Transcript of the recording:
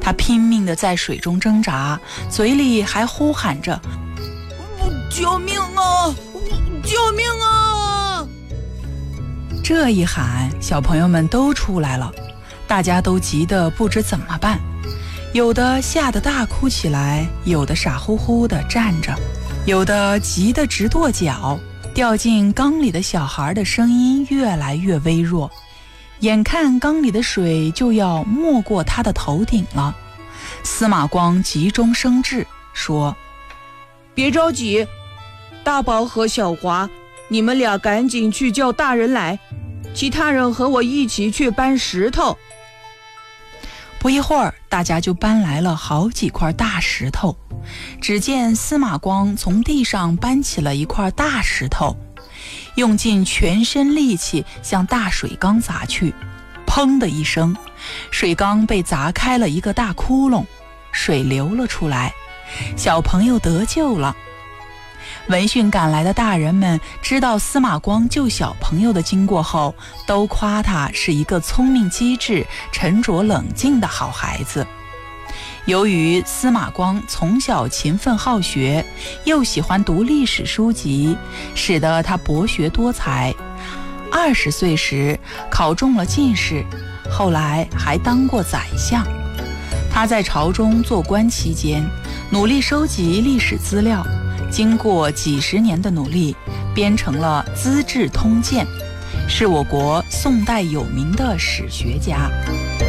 他拼命地在水中挣扎，嘴里还呼喊着：“ 救命啊！救命啊！” 这一喊，小朋友们都出来了，大家都急得不知怎么办，有的吓得大哭起来，有的傻乎乎地站着，有的急得直跺脚。掉进缸里的小孩的声音越来越微弱，眼看缸里的水就要没过他的头顶了。司马光急中生智，说：“ 别着急，大宝和小华，你们俩赶紧去叫大人来，其他人和我一起去搬石头。” 不一会儿，大家就搬来了好几块大石头。只见司马光从地上搬起了一块大石头，用尽全身力气向大水缸砸去。砰的一声，水缸被砸开了一个大窟窿，水流了出来，小朋友得救了。闻讯赶来的大人们知道司马光救小朋友的经过后，都夸他是一个聪明机智、沉着冷静的好孩子。由于司马光从小勤奋好学，又喜欢读历史书籍，使得他博学多才。20岁时考中了进士，后来还当过宰相。他在朝中做官期间，努力收集历史资料，经过几十年的努力，编成了《资治通鉴》，是我国宋代有名的史学家。